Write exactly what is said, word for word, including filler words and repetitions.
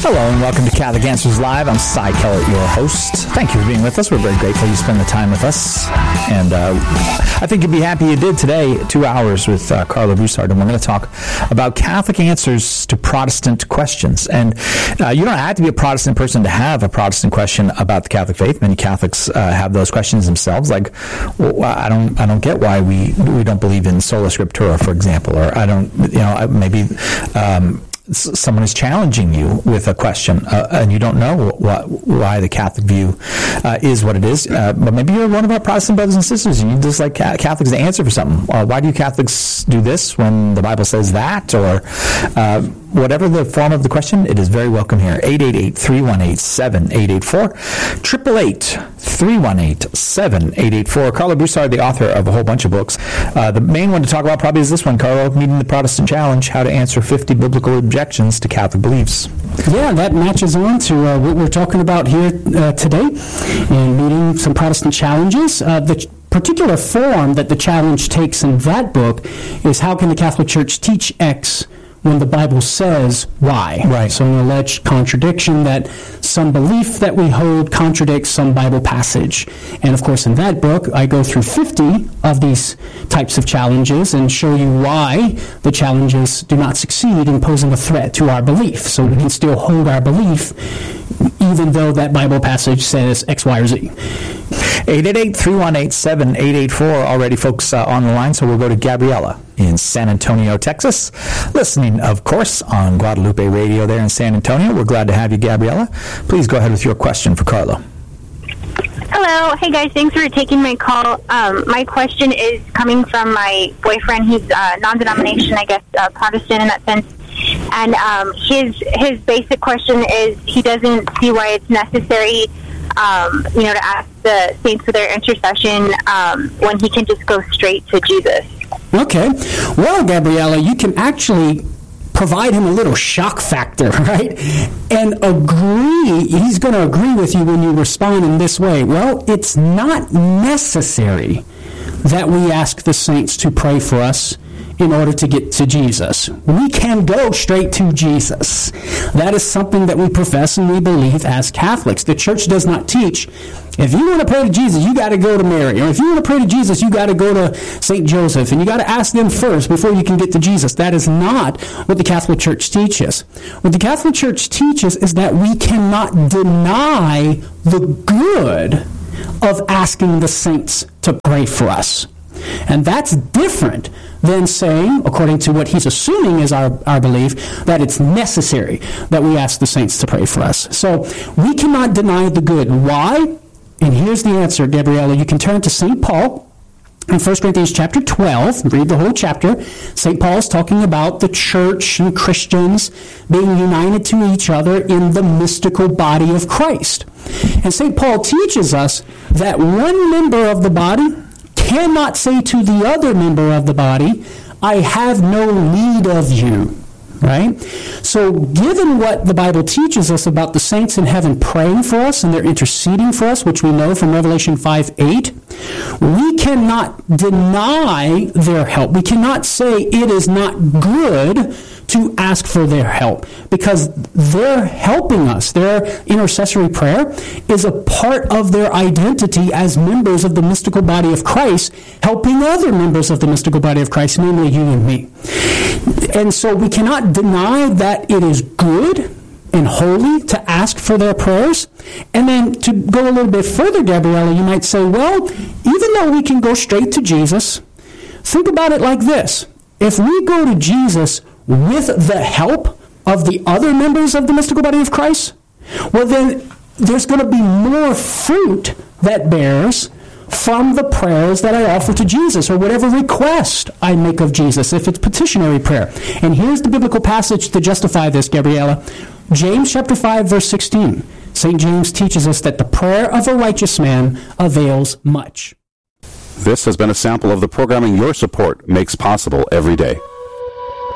Hello and welcome to Catholic Answers Live. I'm Cy Kellett, your host. Thank you for being with us. We're very grateful you spend the time with us. And uh, I think you'd be happy you did today, two hours with uh, Carlo Broussard. And we're going to talk about Catholic answers to Protestant questions. And uh, you don't have to be a Protestant person to have a Protestant question about the Catholic faith. Many Catholics uh, have those questions themselves. Like, well, I don't I don't get why we, we don't believe in sola scriptura, for example. Or I don't, you know, maybe... Um, someone is challenging you with a question, uh, and you don't know what, why the Catholic view uh, is what it is. Uh, but maybe you're one of our Protestant brothers and sisters, and you just like Catholics to answer for something. Or why do you Catholics do this when the Bible says that? Or uh, whatever the form of the question, it is very welcome here. eight eight eight, three one eight, seven eight eight four, eight eight eight, three one eight, seven eight eight four. Carlo Broussard, the author of a whole bunch of books. Uh, the main one to talk about probably is this one, Carlo, Meeting the Protestant Challenge, How to Answer fifty Biblical Objections to Catholic Beliefs. Yeah, that matches on to uh, what we're talking about here uh, today in Meeting Some Protestant Challenges. Uh, the particular form that the challenge takes in that book is how can the Catholic Church teach X when the Bible says Y. Right. So an alleged contradiction that some belief that we hold contradicts some Bible passage. And of course in that book I go through fifty of these types of challenges and show you why the challenges do not succeed in posing a threat to our belief. So we can still hold our belief even though that Bible passage says X, Y, or Z. eight eight eight, three one eight, seven eight eight four. Already folks uh, on the line, so we'll go to Gabriela in San Antonio, Texas. Listening, of course, on Guadalupe Radio there in San Antonio. We're glad to have you, Gabriela. Please go ahead with your question for Carlo. Hello. Hey, guys. Thanks for taking my call. Um, my question is coming from my boyfriend. He's uh, non-denomination, I guess, uh, Protestant in that sense. And um, his his basic question is he doesn't see why it's necessary, um, you know, to ask the saints for their intercession um, when he can just go straight to Jesus. Okay. Well, Gabriela, you can actually provide him a little shock factor, right? And agree, he's going to agree with you when you respond in this way. Well, it's not necessary that we ask the saints to pray for us in order to get to Jesus. We can go straight to Jesus. That is something that we profess and we believe as Catholics. The Church does not teach, if you want to pray to Jesus, you got to go to Mary. Or if you want to pray to Jesus, you got to go to Saint Joseph. And you got to ask them first before you can get to Jesus. That is not what the Catholic Church teaches. What the Catholic Church teaches is that we cannot deny the good of asking the saints to pray for us. And that's different than saying, according to what he's assuming is our, our belief, that it's necessary that we ask the saints to pray for us. So we cannot deny the good. Why? And here's the answer, Gabriela. You can turn to Saint Paul in First Corinthians chapter twelve. Read the whole chapter. Saint Paul is talking about the church and Christians being united to each other in the mystical body of Christ. And Saint Paul teaches us that one member of the body cannot say to the other member of the body, I have no need of you. Right? So given what the Bible teaches us about the saints in heaven praying for us and they're interceding for us, which we know from Revelation five eight, we cannot deny their help. We cannot say it is not good to ask for their help because they're helping us. Their intercessory prayer is a part of their identity as members of the mystical body of Christ, helping other members of the mystical body of Christ, namely you and me. And so we cannot deny that it is good and holy to ask for their prayers. And then to go a little bit further, Gabriela, you might say, well, even though we can go straight to Jesus, think about it like this. If we go to Jesus with the help of the other members of the mystical body of Christ, well then there's going to be more fruit that bears from the prayers that I offer to Jesus or whatever request I make of Jesus, if it's petitionary prayer. And here's the biblical passage to justify this, Gabriela. James chapter five, verse sixteen. Saint James teaches us that the prayer of a righteous man avails much. This has been a sample of the programming your support makes possible every day.